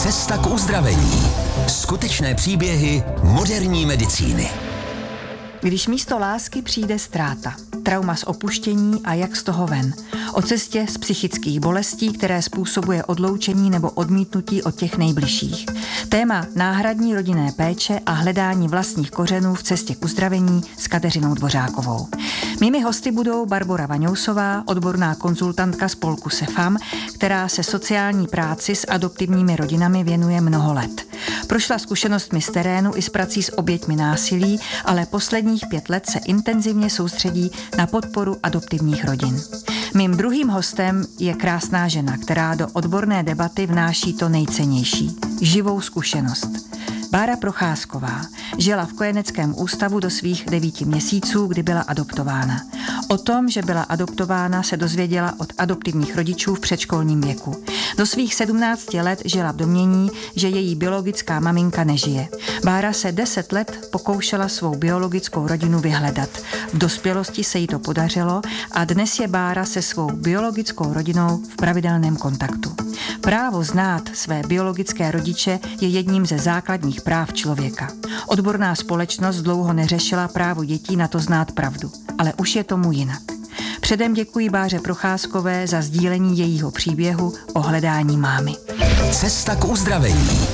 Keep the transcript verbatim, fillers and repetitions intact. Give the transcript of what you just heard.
Cesta k uzdravení. Skutečné příběhy moderní medicíny. Když místo lásky přijde ztráta, trauma z opuštění a jak z toho ven. O cestě z psychických bolestí, které způsobuje odloučení nebo odmítnutí od těch nejbližších. Téma náhradní rodinné péče a hledání vlastních kořenů v cestě k uzdravení s Kateřinou Dvořákovou. Mými hosty budou Barbora Vaňousová, odborná konzultantka spolku SEFAM, která se sociální práci s adoptivními rodinami věnuje mnoho let. Prošla zkušenostmi z terénu i s prací s oběťmi násilí, ale posledních pět let se intenzivně soustředí na podporu adoptivních rodin. Mým druhým hostem je krásná žena, která do odborné debaty vnáší to nejcennější – živou zkušenost. Bára Procházková žila v kojeneckém ústavu do svých devíti měsíců, kdy byla adoptována. O tom, že byla adoptována, se dozvěděla od adoptivních rodičů v předškolním věku. Do svých sedmnácti let žila v domnění, že její biologická maminka nežije. Bára se deset let pokoušela svou biologickou rodinu vyhledat. V dospělosti se jí to podařilo a dnes je Bára se svou biologickou rodinou v pravidelném kontaktu. Právo znát své biologické rodiče je jedním ze základních práv člověka. Odborná společnost dlouho neřešila právo dětí na to znát pravdu, ale už je tomu jinak. Předem děkuji Báře Procházkové za sdílení jejího příběhu o hledání mámy. Cesta k uzdravení.